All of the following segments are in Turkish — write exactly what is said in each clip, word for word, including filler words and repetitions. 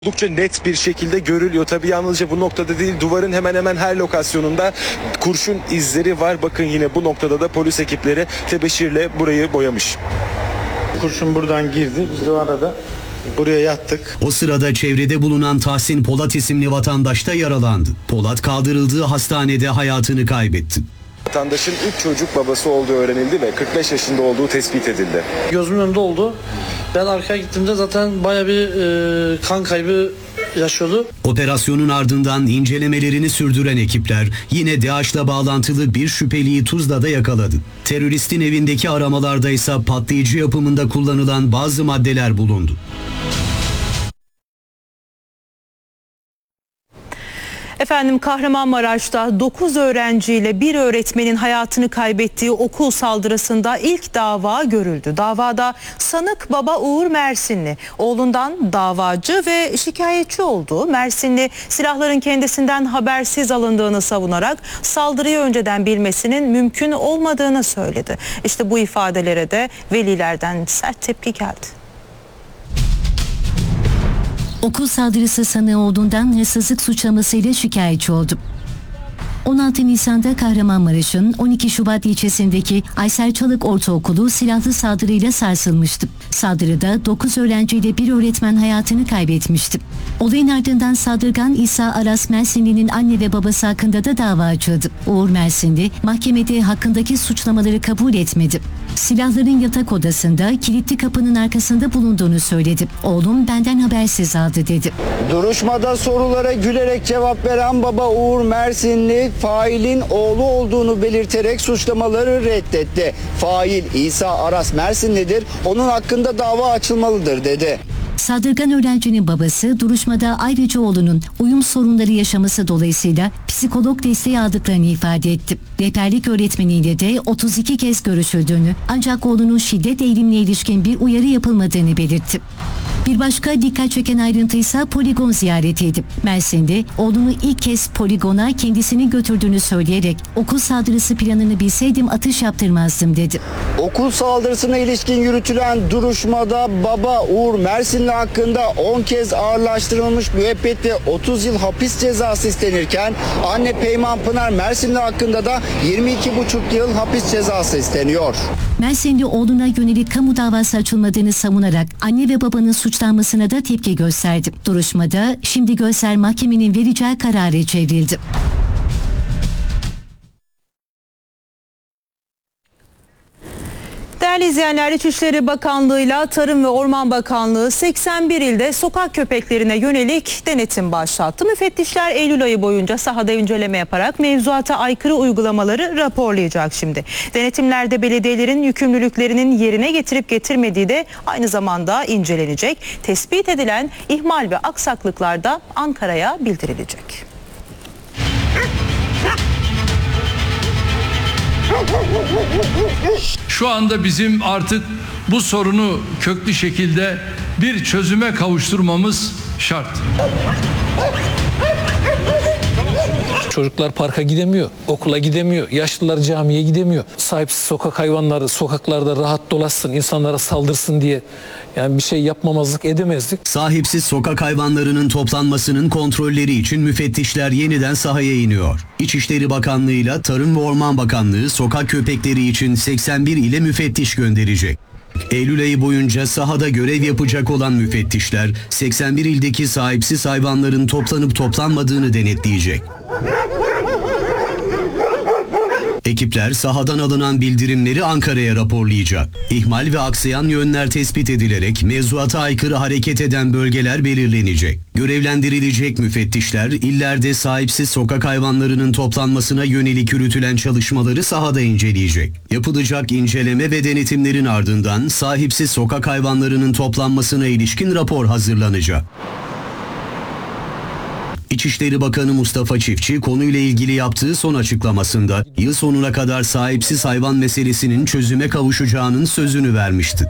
Oldukça net bir şekilde görülüyor. Tabii yalnızca bu noktada değil, duvarın hemen hemen her lokasyonunda kurşun izleri var. Bakın yine bu noktada da polis ekipleri tebeşirle burayı boyamış. Kurşun buradan girdi. Biz de o arada buraya yattık. O sırada çevrede bulunan Tahsin Polat isimli vatandaş da yaralandı. Polat kaldırıldığı hastanede hayatını kaybetti. Vatandaşın üç çocuk babası olduğu öğrenildi ve kırk beş yaşında olduğu tespit edildi. Gözümün önünde oldu. Ben arkaya gittiğimde zaten bayağı bir e, kan kaybı yaşıyordu. Operasyonun ardından incelemelerini sürdüren ekipler yine DAEŞ'la bağlantılı bir şüpheliyi Tuzla'da yakaladı. Teröristin evindeki aramalarda ise patlayıcı yapımında kullanılan bazı maddeler bulundu. Efendim, Kahramanmaraş'ta dokuz öğrenciyle bir öğretmenin hayatını kaybettiği okul saldırısında ilk dava görüldü. Davada sanık baba Uğur Mersinli oğlundan davacı ve şikayetçi olduğu, Mersinli silahların kendisinden habersiz alındığını savunarak saldırıyı önceden bilmesinin mümkün olmadığını söyledi. İşte bu ifadelere de velilerden sert tepki geldi. Okul saldırısı sanığı olduğundan hırsızlık suçlamasıyla şikayetçi oldu. on altı Nisan'da Kahramanmaraş'ın on iki Şubat ilçesindeki Aysel Çalık Ortaokulu silahlı saldırıyla sarsılmıştı. Saldırıda dokuz öğrenciyle bir öğretmen hayatını kaybetmişti. Olayın ardından saldırgan İsa Aras Mersinli'nin anne ve babası hakkında da dava açıldı. Uğur Mersinli mahkemede hakkındaki suçlamaları kabul etmedi. Silahların yatak odasında kilitli kapının arkasında bulunduğunu söyledi. Oğlum benden habersiz aldı dedi. Duruşmada sorulara gülerek cevap veren baba Uğur Mersinli failin oğlu olduğunu belirterek suçlamaları reddetti. Fail İsa Aras Mersinli'dir, onun hakkında dava açılmalıdır dedi. Saldırgan öğrencinin babası duruşmada ayrıca oğlunun uyum sorunları yaşaması dolayısıyla psikolog desteği aldıklarını ifade etti. Rehberlik öğretmeniyle de otuz iki kez görüşüldüğünü, ancak oğlunun şiddet eğilimine ilişkin bir uyarı yapılmadığını belirtti. Bir başka dikkat çeken ayrıntı ise poligon ziyaretiydi. Mersin'de oğlunu ilk kez poligona kendisini götürdüğünü söyleyerek okul saldırısı planını bilseydim atış yaptırmazdım dedi. Okul saldırısına ilişkin yürütülen duruşmada baba Uğur Mersinli hakkında on kez ağırlaştırılmış müebbet ve otuz yıl hapis cezası istenirken anne Peyman Pınar Mersinli hakkında da yirmi iki buçuk yıl hapis cezası isteniyor. Mersinli oğluna yönelik kamu davası açılmadığını savunarak anne ve babanın suçlanmasına da tepki gösterdi. Duruşmada şimdi gözler mahkemenin vereceği karara çevrildi. Değerli izleyenler, İçişleri Bakanlığı'yla Tarım ve Orman Bakanlığı seksen bir ilde sokak köpeklerine yönelik denetim başlattı. Müfettişler Eylül ayı boyunca sahada inceleme yaparak mevzuata aykırı uygulamaları raporlayacak şimdi. Denetimlerde belediyelerin yükümlülüklerinin yerine getirip getirmediği de aynı zamanda incelenecek. Tespit edilen ihmal ve aksaklıklar da Ankara'ya bildirilecek. Şu anda bizim artık bu sorunu köklü şekilde bir çözüme kavuşturmamız şart. Çocuklar parka gidemiyor, okula gidemiyor, yaşlılar camiye gidemiyor. Sahipsiz sokak hayvanları sokaklarda rahat dolaşsın, insanlara saldırsın diye yani bir şey yapmamazlık edemezdik. Sahipsiz sokak hayvanlarının toplanmasının kontrolleri için müfettişler yeniden sahaya iniyor. İçişleri Bakanlığı ile Tarım ve Orman Bakanlığı sokak köpekleri için seksen bir ile müfettiş gönderecek. Eylül ayı boyunca sahada görev yapacak olan müfettişler seksen bir ildeki sahipsiz hayvanların toplanıp toplanmadığını denetleyecek. Ekipler sahadan alınan bildirimleri Ankara'ya raporlayacak. İhmal ve aksayan yönler tespit edilerek mevzuata aykırı hareket eden bölgeler belirlenecek. Görevlendirilecek müfettişler illerde sahipsiz sokak hayvanlarının toplanmasına yönelik yürütülen çalışmaları sahada inceleyecek. Yapılacak inceleme ve denetimlerin ardından sahipsiz sokak hayvanlarının toplanmasına ilişkin rapor hazırlanacak. İçişleri Bakanı Mustafa Çiftçi konuyla ilgili yaptığı son açıklamasında yıl sonuna kadar sahipsiz hayvan meselesinin çözüme kavuşacağının sözünü vermişti.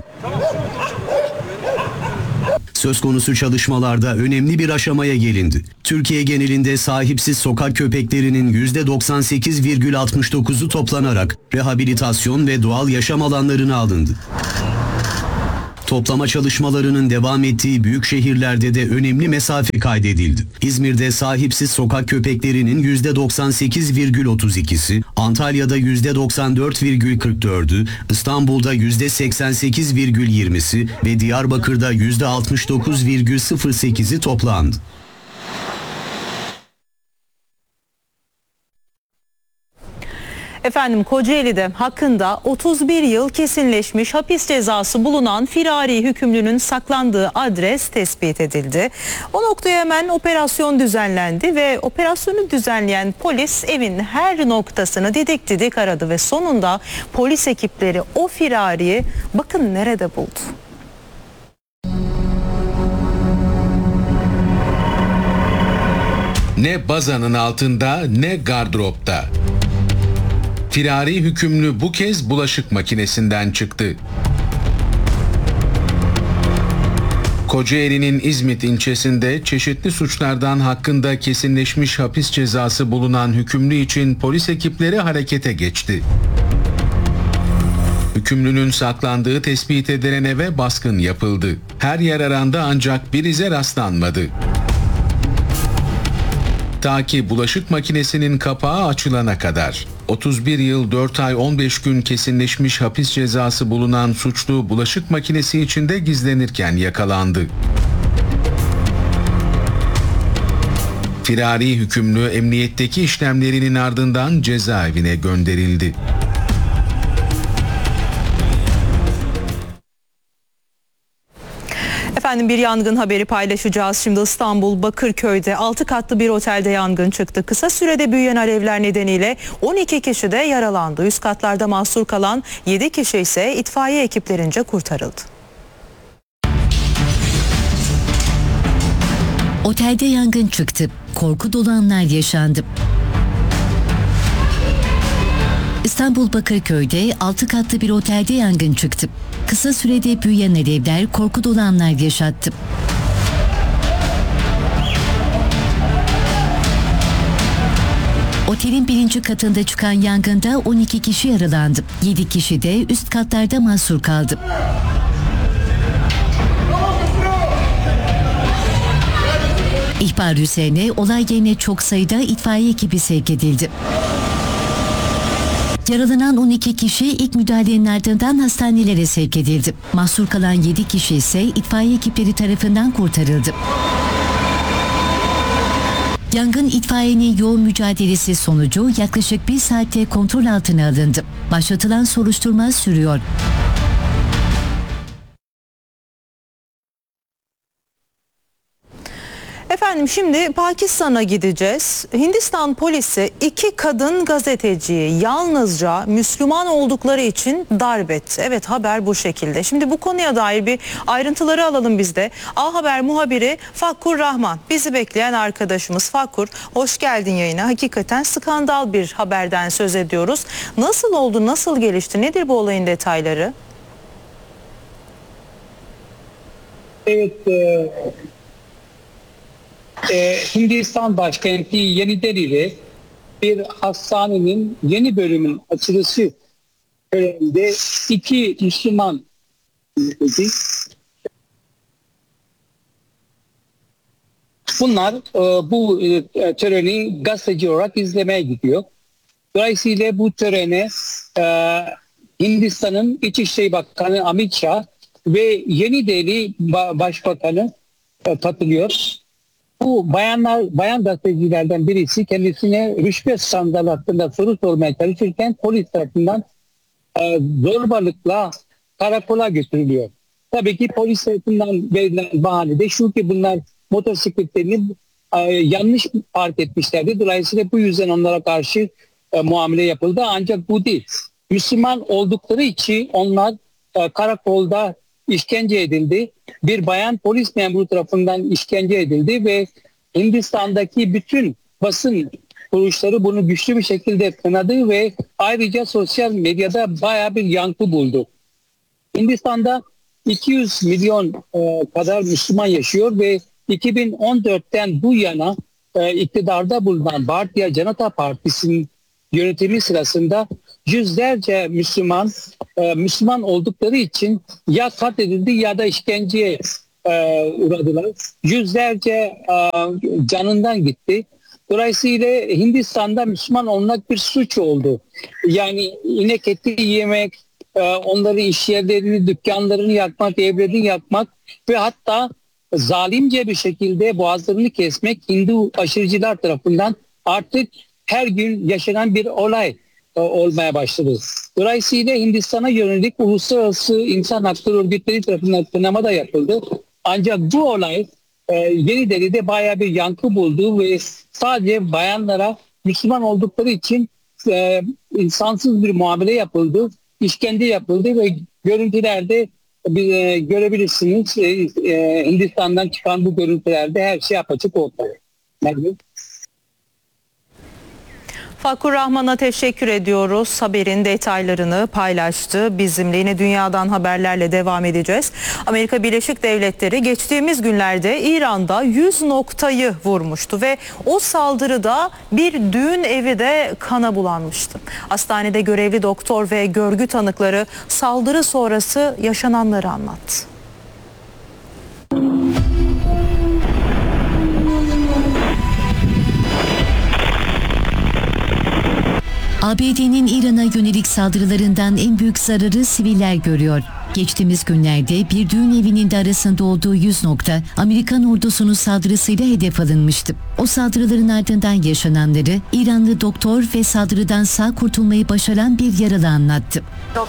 Söz konusu çalışmalarda önemli bir aşamaya gelindi. Türkiye genelinde sahipsiz sokak köpeklerinin yüzde doksan sekiz virgül altmış dokuzu toplanarak rehabilitasyon ve doğal yaşam alanlarına alındı. Toplama çalışmalarının devam ettiği büyük şehirlerde de önemli mesafe kaydedildi. İzmir'de sahipsiz sokak köpeklerinin yüzde doksan sekiz virgül otuz ikisi, Antalya'da yüzde doksan dört virgül kırk dördü, İstanbul'da yüzde seksen sekiz virgül yirmisi ve Diyarbakır'da yüzde altmış dokuz virgül sıfır sekizi toplandı. Efendim Kocaeli'de hakkında otuz bir yıl kesinleşmiş hapis cezası bulunan firari hükümlünün saklandığı adres tespit edildi. O noktaya hemen operasyon düzenlendi ve operasyonu düzenleyen polis evin her noktasını didik didik aradı ve sonunda polis ekipleri o firariyi bakın nerede buldu. Ne bazanın altında ne gardıropta. Firari hükümlü bu kez bulaşık makinesinden çıktı. Kocaeli'nin İzmit ilçesinde çeşitli suçlardan hakkında kesinleşmiş hapis cezası bulunan hükümlü için polis ekipleri harekete geçti. Hükümlünün saklandığı tespit edilen eve baskın yapıldı. Her yer arandı ancak bir ize rastlanmadı. Ta ki bulaşık makinesinin kapağı açılana kadar. otuz bir yıl dört ay on beş gün kesinleşmiş hapis cezası bulunan suçlu bulaşık makinesi içinde gizlenirken yakalandı. Firari hükümlü emniyetteki işlemlerinin ardından cezaevine gönderildi. Efendim bir yangın haberi paylaşacağız. Şimdi İstanbul Bakırköy'de altı katlı bir otelde yangın çıktı. Kısa sürede büyüyen alevler nedeniyle on iki kişi de yaralandı. Üst katlarda mahsur kalan yedi kişi ise itfaiye ekiplerince kurtarıldı. Otelde yangın çıktı. Korku dolu anlar yaşandı. İstanbul Bakırköy'de altı katlı bir otelde yangın çıktı. Kısa sürede büyüyen alevler korku dolu anlar yaşattı. Otelin birinci katında çıkan yangında on iki kişi yaralandı. yedi kişi de üst katlarda mahsur kaldı. İhbar üzerine olay yerine çok sayıda itfaiye ekibi sevk edildi. Yaralanan on iki kişi ilk müdahalenin ardından hastanelere sevk edildi. Mahsur kalan yedi kişi ise itfaiye ekipleri tarafından kurtarıldı. Yangın itfaiyenin yoğun mücadelesi sonucu yaklaşık bir saatte kontrol altına alındı. Başlatılan soruşturma sürüyor. Efendim şimdi Pakistan'a gideceğiz. Hindistan polisi iki kadın gazeteciyi yalnızca Müslüman oldukları için darp etti. Evet, haber bu şekilde. Şimdi bu konuya dair bir ayrıntıları alalım biz de. A Haber muhabiri Fakkur Rahman bizi bekleyen arkadaşımız. Fakkur, hoş geldin yayına. Hakikaten skandal bir haberden söz ediyoruz. Nasıl oldu, nasıl gelişti, nedir bu olayın detayları? Evet, e Ee, Hindistan başkenti Yeni Delhi'de bir hastanenin yeni bölümün açılışı töreninde iki Müslüman bunlar e, bu e, töreni gazeteci olarak izlemeye gidiyor. Dolayısıyla bu törene e, Hindistan'ın İçişleri Bakanı Amit Shah ve Yeni Delhi Başbakanı e, katılıyor. Bu bayanlar, bayan gazetecilerden birisi kendisine rüşvet skandalı hakkında soru sormaya çalışırken polis tarafından e, zorbalıkla karakola götürülüyor. Tabii ki polis tarafından verilen bahane de şu ki bunlar motosikletlerini e, yanlış park etmişlerdi. Dolayısıyla bu yüzden onlara karşı e, muamele yapıldı. Ancak bu değil. Müslüman oldukları için onlar e, karakolda işkence edildi. Bir bayan polis memuru tarafından işkence edildi ve Hindistan'daki bütün basın kuruluşları bunu güçlü bir şekilde kınadı ve ayrıca sosyal medyada bayağı bir yankı buldu. Hindistan'da iki yüz milyon e, kadar Müslüman yaşıyor ve iki bin on dörtten bu yana e, iktidarda bulunan Bharatiya Janata Partisi'nin yönetimi sırasında yüzlerce Müslüman e, Müslüman oldukları için ya katledildi ya da işkenceye e, uğradılar. Yüzlerce e, canından gitti. Dolayısıyla Hindistan'da Müslüman olmak bir suç oldu. Yani inek eti yemek, e, onları iş yerlerini, dükkanlarını yakmak, evlerini yakmak ve hatta zalimce bir şekilde boğazlarını kesmek Hindu aşırıcılar tarafından artık her gün yaşanan bir olay e, olmaya başladı. Dolayısıyla Hindistan'a yönelik uluslararası insan hakları örgütleri tarafından kınama da yapıldı. Ancak bu olay e, Yeni Delhi'de bayağı bir yankı buldu ve sadece bayanlara Müslüman oldukları için e, insansız bir muamele yapıldı, işkence yapıldı ve görüntülerde e, görebilirsiniz. E, e, Hindistan'dan çıkan bu görüntülerde her şey apaçık ortaya. Merhaba. Fakur Rahman'a teşekkür ediyoruz. Haberin detaylarını paylaştı bizimle. Yine dünyadan haberlerle devam edeceğiz. Amerika Birleşik Devletleri geçtiğimiz günlerde İran'da yüz noktayı vurmuştu ve o saldırıda bir düğün evi de kana bulanmıştı. Hastanede görevli doktor ve görgü tanıkları saldırı sonrası yaşananları anlattı. A B D'nin İran'a yönelik saldırılarından en büyük zararı siviller görüyor. Geçtiğimiz günlerde bir düğün evinin de arasında olduğu yüz nokta Amerikan ordusunun saldırısıyla hedef alınmıştı. O saldırıların ardından yaşananları İranlı doktor ve saldırıdan sağ kurtulmayı başaran bir yaralı anlattı.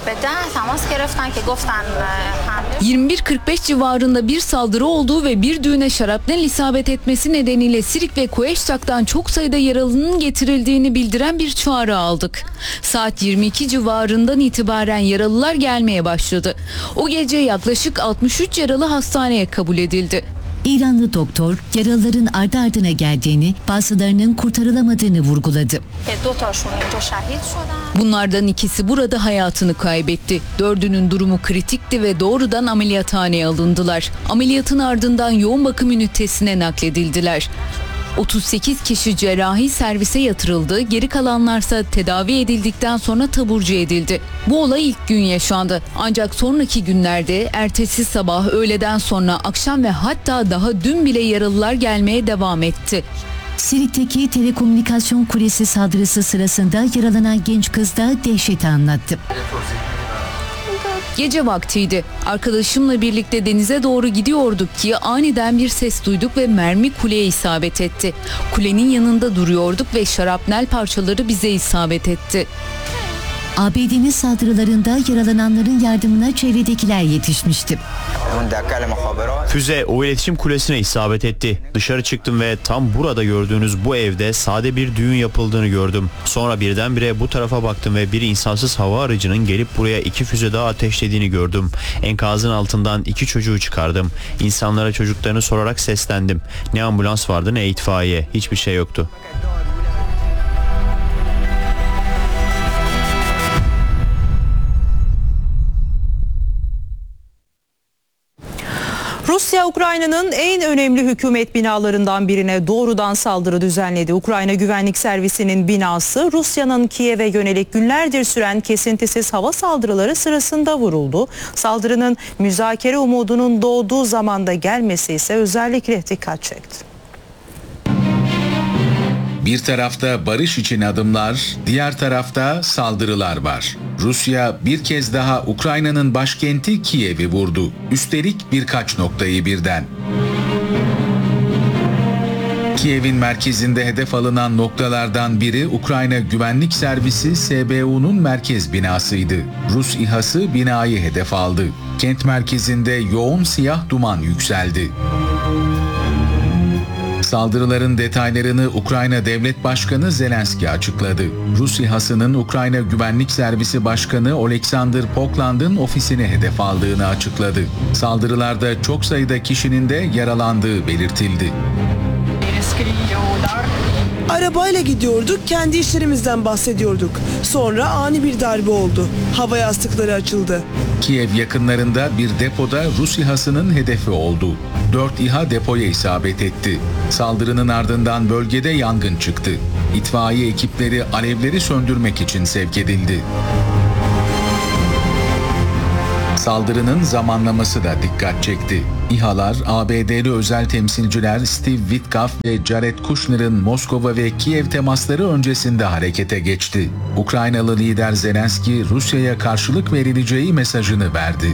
yirmi bir kırk beş civarında bir saldırı olduğu ve bir düğüne şarapnel isabet etmesi nedeniyle Sirik ve Kueştak'tan çok sayıda yaralının getirildiğini bildiren bir çağrı aldık. Saat yirmi iki civarından itibaren yaralılar gelmeye başladı. O gece yaklaşık altmış üç yaralı hastaneye kabul edildi. İranlı doktor yaralıların ardı ardına geldiğini, bazılarının kurtarılamadığını vurguladı. Bunlardan ikisi burada hayatını kaybetti. Dördünün durumu kritikti ve doğrudan ameliyathaneye alındılar. Ameliyatın ardından yoğun bakım ünitesine nakledildiler. otuz sekiz kişi cerrahi servise yatırıldı, geri kalanlarsa tedavi edildikten sonra taburcu edildi. Bu olay ilk gün yaşandı. Ancak sonraki günlerde ertesi sabah, öğleden sonra, akşam ve hatta daha dün bile yaralılar gelmeye devam etti. Sirik'teki telekomünikasyon kulesi saldırısı sırasında yaralanan genç kız da dehşeti anlattı. Gece vaktiydi. Arkadaşımla birlikte denize doğru gidiyorduk ki aniden bir ses duyduk ve mermi kuleye isabet etti. Kulenin yanında duruyorduk ve şarapnel parçaları bize isabet etti. A B D'nin saldırılarında yaralananların yardımına çevredekiler yetişmişti. Füze o iletişim kulesine isabet etti. Dışarı çıktım ve tam burada gördüğünüz bu evde sade bir düğün yapıldığını gördüm. Sonra birdenbire bu tarafa baktım ve bir insansız hava aracının gelip buraya iki füze daha ateşlediğini gördüm. Enkazın altından iki çocuğu çıkardım. İnsanlara çocuklarını sorarak seslendim. Ne ambulans vardı ne itfaiye. Hiçbir şey yoktu. Rusya, Ukrayna'nın en önemli hükümet binalarından birine doğrudan saldırı düzenledi. Ukrayna Güvenlik Servisi'nin binası Rusya'nın Kiev'e yönelik günlerdir süren kesintisiz hava saldırıları sırasında vuruldu. Saldırının müzakere umudunun doğduğu zamanda gelmesi ise özellikle dikkat çekti. Bir tarafta barış için adımlar, diğer tarafta saldırılar var. Rusya bir kez daha Ukrayna'nın başkenti Kiev'i vurdu. Üstelik birkaç noktayı birden. Kiev'in merkezinde hedef alınan noktalardan biri Ukrayna Güvenlik Servisi S B U'nun merkez binasıydı. Rus İHA'sı binayı hedef aldı. Kent merkezinde yoğun siyah duman yükseldi. Saldırıların detaylarını Ukrayna Devlet Başkanı Zelenski açıkladı. Rus İHA'sının Ukrayna Güvenlik Servisi Başkanı Oleksandr Pokland'ın ofisini hedef aldığını açıkladı. Saldırılarda çok sayıda kişinin de yaralandığı belirtildi. Arabayla gidiyorduk, kendi işlerimizden bahsediyorduk. Sonra ani bir darbe oldu. Hava yastıkları açıldı. Kiev yakınlarında bir depoda Rus İHA'sının hedefi oldu. Dört İHA depoya isabet etti. Saldırının ardından bölgede yangın çıktı. İtfaiye ekipleri alevleri söndürmek için sevk edildi. Saldırının zamanlaması da dikkat çekti. İHA'lar, A B D'li özel temsilciler Steve Witkoff ve Jared Kushner'ın Moskova ve Kiev temasları öncesinde harekete geçti. Ukraynalı lider Zelenski, Rusya'ya karşılık verileceği mesajını verdi.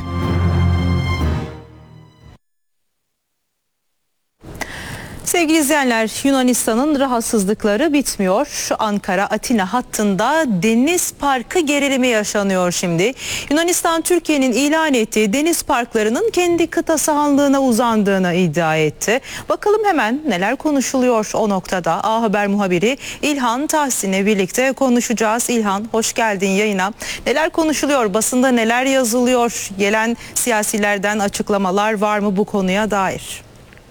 Sevgili izleyenler, Yunanistan'ın rahatsızlıkları bitmiyor. Ankara-Atina hattında deniz parkı gerilimi yaşanıyor şimdi. Yunanistan, Türkiye'nin ilan ettiği deniz parklarının kendi kıta sahanlığına uzandığını iddia etti. Bakalım hemen neler konuşuluyor o noktada. A Haber muhabiri İlhan Tahsin'le birlikte konuşacağız. İlhan, hoş geldin yayına. Neler konuşuluyor? Basında neler yazılıyor? Gelen siyasilerden açıklamalar var mı bu konuya dair?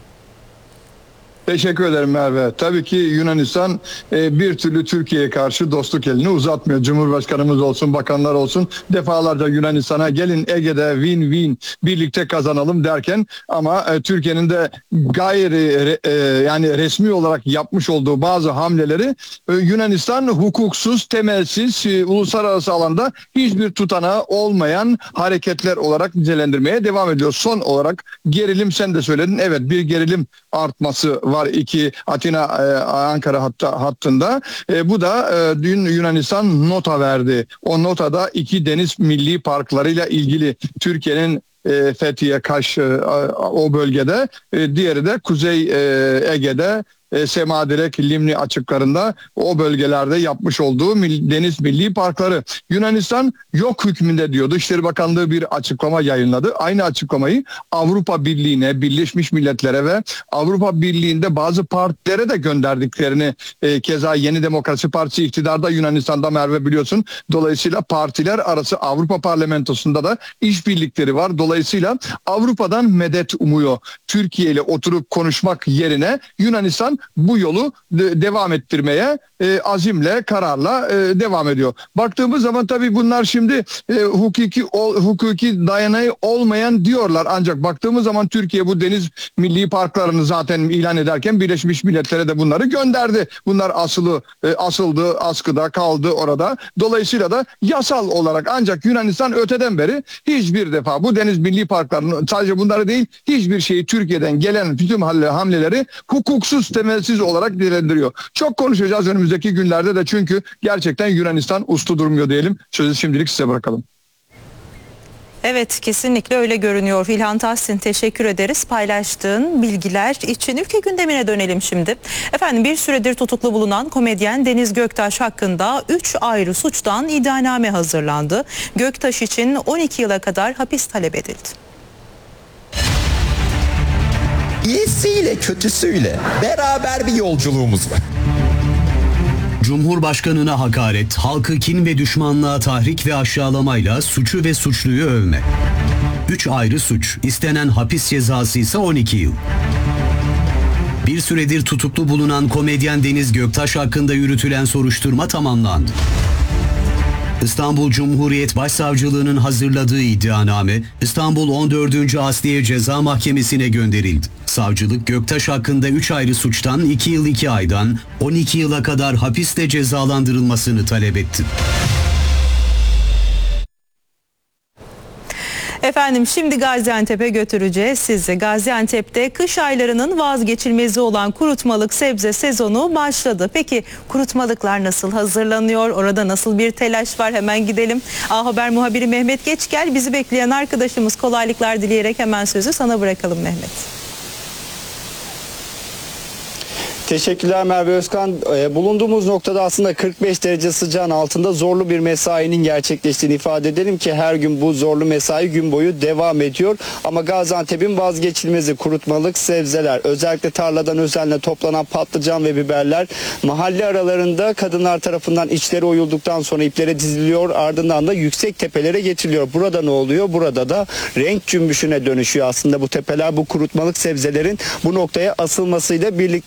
Teşekkür ederim Merve. Tabii ki Yunanistan e, bir türlü Türkiye'ye karşı dostluk elini uzatmıyor. Cumhurbaşkanımız olsun, bakanlar olsun defalarca Yunanistan'a gelin Ege'de win-win birlikte kazanalım derken ama e, Türkiye'nin de gayri e, yani resmi olarak yapmış olduğu bazı hamleleri e, Yunanistan hukuksuz, temelsiz, e, uluslararası alanda hiçbir tutanağı olmayan hareketler olarak nitelendirmeye devam ediyor. Son olarak gerilim, sen de söyledin. Evet, bir gerilim artması var. Var iki Atina e, Ankara hatta, hattında. E, bu da e, dün Yunanistan nota verdi. O notada iki deniz milli parklarıyla ilgili Türkiye'nin e, Fethiye, Kaş e, o bölgede, e, diğeri de Kuzey e, Ege'de e, Semadirek, Limni açıklarında o bölgelerde yapmış olduğu mil, deniz milli parkları. Yunanistan yok hükmünde diyordu. İçişleri Bakanlığı bir açıklama yayınladı. Aynı açıklamayı Avrupa Birliği'ne, Birleşmiş Milletler'e ve Avrupa Birliği'nde bazı partilere de gönderdiklerini e, keza Yeni Demokrasi Partisi iktidarda Yunanistan'da, Merve, biliyorsun. Dolayısıyla partiler arası Avrupa Parlamentosu'nda da işbirlikleri var. Dolayısıyla Avrupa'dan medet umuyor. Türkiye ile oturup konuşmak yerine Yunanistan bu yolu de, devam ettirmeye e, azimle, kararla e, devam ediyor. Baktığımız zaman tabii bunlar şimdi e, hukuki o, hukuki dayanağı olmayan diyorlar. Ancak baktığımız zaman Türkiye bu deniz milli parklarını zaten ilan ederken Birleşmiş Milletler'e de bunları gönderdi. Bunlar asılı e, asıldı, askıda kaldı orada. Dolayısıyla da yasal olarak, ancak Yunanistan öteden beri hiçbir defa bu deniz milli parklarının, sadece bunları değil, hiçbir şeyi Türkiye'den gelen bütün hamleleri hukuksuz, temelsiz olarak dilendiriyor. Çok konuşacağız önümüzdeki günlerde de, çünkü gerçekten Yunanistan uslu durmuyor diyelim. Sözü şimdilik size bırakalım. Evet, kesinlikle öyle görünüyor. İlhan Tahsin, teşekkür ederiz paylaştığın bilgiler için. Ülke gündemine dönelim şimdi. Efendim, bir süredir tutuklu bulunan komedyen Deniz Göktaş hakkında üç ayrı suçtan iddianame hazırlandı. Göktaş için on iki yıla kadar hapis talep edildi. İyisiyle kötüsüyle beraber bir yolculuğumuz var. Cumhurbaşkanına hakaret, halkı kin ve düşmanlığa tahrik ve aşağılamayla suçu ve suçluyu övme. Üç ayrı suç, istenen hapis cezası ise on iki yıl. Bir süredir tutuklu bulunan komedyen Deniz Göktaş hakkında yürütülen soruşturma tamamlandı. İstanbul Cumhuriyet Başsavcılığı'nın hazırladığı iddianame İstanbul on dördüncü Asliye Ceza Mahkemesi'ne gönderildi. Savcılık Göktaş hakkında üç ayrı suçtan iki yıl iki aydan on iki yıla kadar hapiste cezalandırılmasını talep etti. Efendim, şimdi Gaziantep'e götüreceğiz sizi. Gaziantep'te kış aylarının vazgeçilmezi olan kurutmalık sebze sezonu başladı. Peki kurutmalıklar nasıl hazırlanıyor? Orada nasıl bir telaş var? Hemen gidelim. A Haber muhabiri Mehmet Geçgel, bizi bekleyen arkadaşımız, kolaylıklar dileyerek hemen sözü sana bırakalım Mehmet. Teşekkürler Merve Özkan. Ee, bulunduğumuz noktada aslında kırk beş derece sıcağın altında zorlu bir mesainin gerçekleştiğini ifade edelim ki her gün bu zorlu mesai gün boyu devam ediyor. Ama Gaziantep'in vazgeçilmezi kurutmalık sebzeler, özellikle tarladan özenle toplanan patlıcan ve biberler mahalle aralarında kadınlar tarafından içleri oyulduktan sonra iplere diziliyor, ardından da yüksek tepelere getiriliyor. Burada ne oluyor? Burada da renk cümbüşüne dönüşüyor aslında bu tepeler, bu kurutmalık sebzelerin bu noktaya asılmasıyla birlikte. Sizler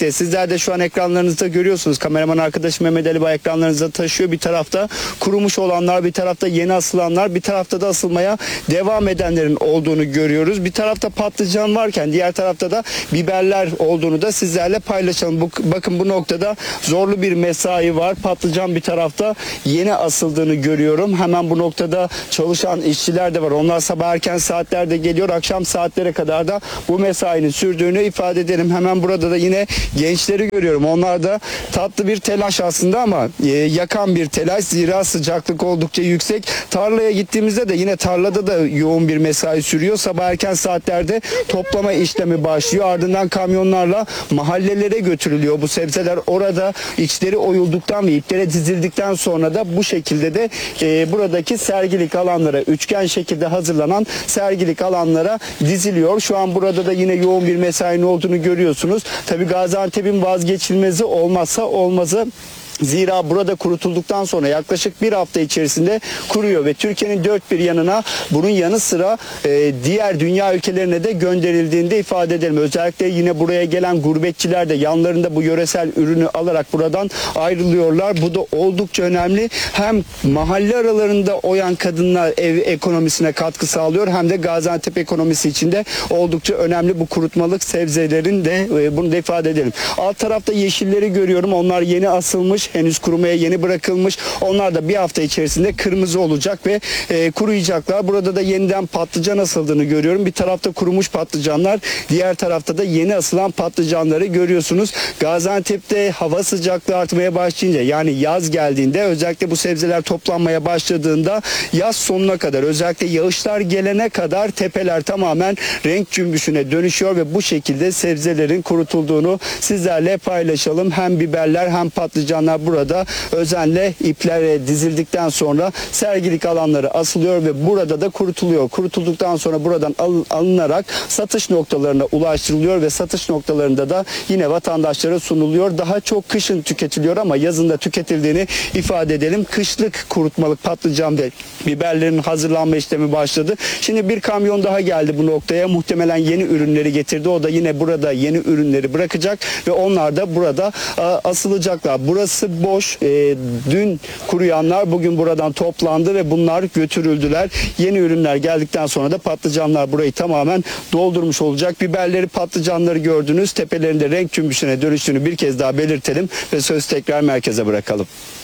evlerde şu an ekranlarınızda görüyorsunuz. Kameraman arkadaşım Mehmet Ali Bay ekranlarınızda taşıyor. Bir tarafta kurumuş olanlar, bir tarafta yeni asılanlar, bir tarafta da asılmaya devam edenlerin olduğunu görüyoruz. Bir tarafta patlıcan varken diğer tarafta da biberler olduğunu da sizlerle paylaşalım. Bu, bakın bu noktada zorlu bir mesai var. Patlıcan bir tarafta yeni asıldığını görüyorum. Hemen bu noktada çalışan işçiler de var. Onlar sabah erken saatlerde geliyor. Akşam saatlere kadar da bu mesainin sürdüğünü ifade edelim. Hemen burada da yine gençleri görüyorum. Onlar da tatlı bir telaş aslında ama e, yakan bir telaş. Zira sıcaklık oldukça yüksek. Tarlaya gittiğimizde de yine tarlada da yoğun bir mesai sürüyor. Sabah erken saatlerde toplama işlemi başlıyor. Ardından kamyonlarla mahallelere götürülüyor. Bu sebzeler orada içleri oyulduktan ve iplere dizildikten sonra da bu şekilde de e, buradaki sergilik alanlara, üçgen şekilde hazırlanan sergilik alanlara diziliyor. Şu an burada da yine yoğun bir mesainin olduğunu görüyorsunuz. Tabii Gaziantep'in vazgeçilmezi olmazsa olmazı. Zira burada kurutulduktan sonra yaklaşık bir hafta içerisinde kuruyor ve Türkiye'nin dört bir yanına bunun yanı sıra e, diğer dünya ülkelerine de gönderildiğinde ifade edelim. Özellikle yine buraya gelen gurbetçiler de yanlarında bu yöresel ürünü alarak buradan ayrılıyorlar. Bu da oldukça önemli. Hem mahalle aralarında oyan kadınlar ev ekonomisine katkı sağlıyor hem de Gaziantep ekonomisi için de oldukça önemli bu kurutmalık sebzelerin de e, bunu da ifade edelim. Alt tarafta yeşilleri görüyorum. Onlar yeni asılmış. Henüz kurumaya yeni bırakılmış. Onlar da bir hafta içerisinde kırmızı olacak ve e, kuruyacaklar. Burada da yeniden patlıcan asıldığını görüyorum. Bir tarafta kurumuş patlıcanlar, diğer tarafta da yeni asılan patlıcanları görüyorsunuz. Gaziantep'te hava sıcaklığı artmaya başlayınca, yani yaz geldiğinde, özellikle bu sebzeler toplanmaya başladığında yaz sonuna kadar, özellikle yağışlar gelene kadar tepeler tamamen renk cümbüşüne dönüşüyor ve bu şekilde sebzelerin kurutulduğunu sizlerle paylaşalım. Hem biberler hem patlıcanlar burada özenle iplere dizildikten sonra sergilik alanları asılıyor ve burada da kurutuluyor. Kurutulduktan sonra buradan al, alınarak satış noktalarına ulaştırılıyor ve satış noktalarında da yine vatandaşlara sunuluyor. Daha çok kışın tüketiliyor ama yazında tüketildiğini ifade edelim. Kışlık kurutmalık patlıcan ve biberlerin hazırlanma işlemi başladı. Şimdi bir kamyon daha geldi bu noktaya. Muhtemelen yeni ürünleri getirdi. O da yine burada yeni ürünleri bırakacak ve onlar da burada a, asılacaklar. Burası boş. E, dün kuruyanlar bugün buradan toplandı ve bunlar götürüldüler. Yeni ürünler geldikten sonra da patlıcanlar burayı tamamen doldurmuş olacak. Biberleri, patlıcanları gördünüz. Tepelerinde renk cümbüşüne dönüştüğünü bir kez daha belirtelim ve söz tekrar merkeze bırakalım.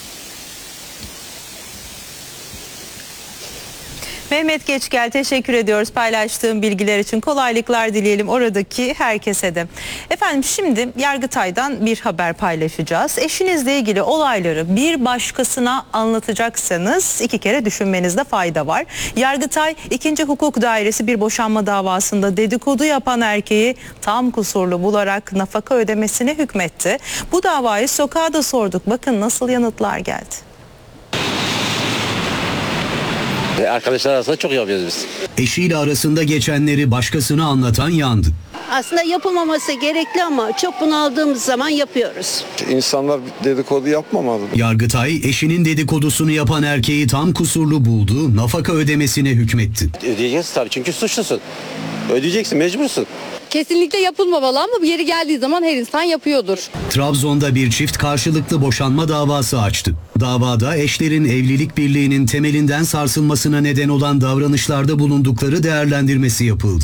Mehmet Geçgel, teşekkür ediyoruz paylaştığım bilgiler için. Kolaylıklar dileyelim oradaki herkese de. Efendim şimdi Yargıtay'dan bir haber paylaşacağız. Eşinizle ilgili olayları bir başkasına anlatacaksanız iki kere düşünmenizde fayda var. Yargıtay ikinci Hukuk Dairesi bir boşanma davasında dedikodu yapan erkeği tam kusurlu bularak nafaka ödemesine hükmetti. Bu davayı sokağa da sorduk. Bakın nasıl yanıtlar geldi. Arkadaşlar arasında çok yapıyoruz biz. Eşiyle arasında geçenleri başkasına anlatan yandı. Aslında yapılmaması gerekli ama çok bunaldığımız zaman yapıyoruz. İnsanlar dedikodu yapmamalı. Yargıtay eşinin dedikodusunu yapan erkeği tam kusurlu buldu, nafaka ödemesine hükmetti. Ödeyeceksin tabii çünkü suçlusun. Ödeyeceksin, mecbursun. Kesinlikle yapılmamalı ama bir yeri geldiği zaman her insan yapıyordur. Trabzon'da bir çift karşılıklı boşanma davası açtı. Davada eşlerin evlilik birliğinin temelinden sarsılmasına neden olan davranışlarda bulundukları değerlendirmesi yapıldı.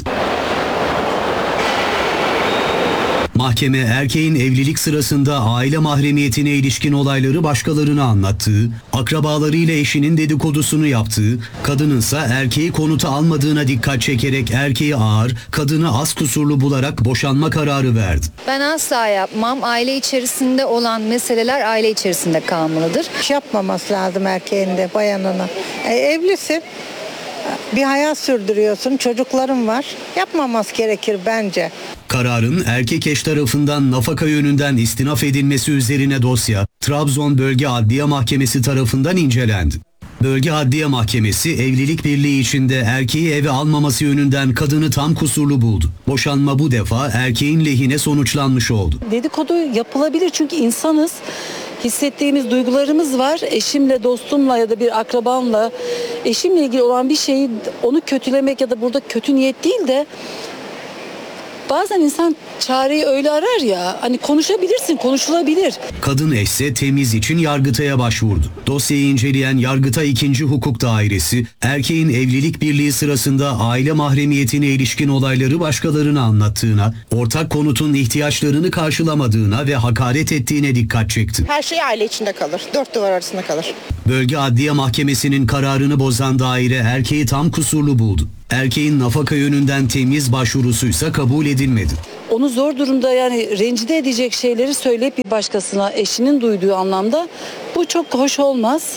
Mahkeme erkeğin evlilik sırasında aile mahremiyetine ilişkin olayları başkalarına anlattığı, akrabalarıyla eşinin dedikodusunu yaptığı, kadınınsa erkeği konuta almadığına dikkat çekerek erkeği ağır, kadını az kusurlu bularak boşanma kararı verdi. Ben asla yapmam. Aile içerisinde olan meseleler aile içerisinde kalmalıdır. Yapmaması lazım erkeğin de bayanına. E, evlisin. Bir hayat sürdürüyorsun, çocukların var. Yapmaması gerekir bence. Kararın erkek eş tarafından nafaka yönünden istinaf edilmesi üzerine dosya Trabzon Bölge Adliye Mahkemesi tarafından incelendi. Bölge Adliye Mahkemesi evlilik birliği içinde erkeği eve almaması yönünden kadını tam kusurlu buldu. Boşanma bu defa erkeğin lehine sonuçlanmış oldu. Dedikodu yapılabilir çünkü insanız. Hissettiğimiz duygularımız var. Eşimle, dostumla ya da bir akrabamla eşimle ilgili olan bir şeyi onu kötülemek ya da burada kötü niyet değil de Bazen insan çareyi öyle arar ya, hani konuşabilirsin, konuşulabilir. Kadın ise temiz için Yargıtay'a başvurdu. Dosyayı inceleyen Yargıtay ikinci Hukuk Dairesi, erkeğin evlilik birliği sırasında aile mahremiyetine ilişkin olayları başkalarına anlattığına, ortak konutun ihtiyaçlarını karşılamadığına ve hakaret ettiğine dikkat çekti. Her şey aile içinde kalır, dört duvar arasında kalır. Bölge Adliye Mahkemesi'nin kararını bozan daire erkeği tam kusurlu buldu. Erkeğin nafaka yönünden temiz başvurusuysa kabul edilmedi. Onu zor durumda, yani rencide edecek şeyleri söyleyip bir başkasına, eşinin duyduğu anlamda, bu çok hoş olmaz.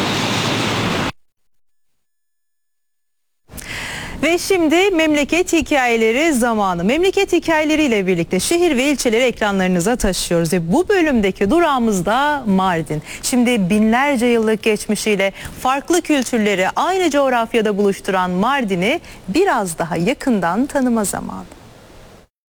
Ve şimdi memleket hikayeleri zamanı. Memleket hikayeleriyle birlikte şehir ve ilçeleri ekranlarınıza taşıyoruz. Ve bu bölümdeki durağımız da Mardin. Şimdi binlerce yıllık geçmişiyle farklı kültürleri aynı coğrafyada buluşturan Mardin'i biraz daha yakından tanıma zamanı.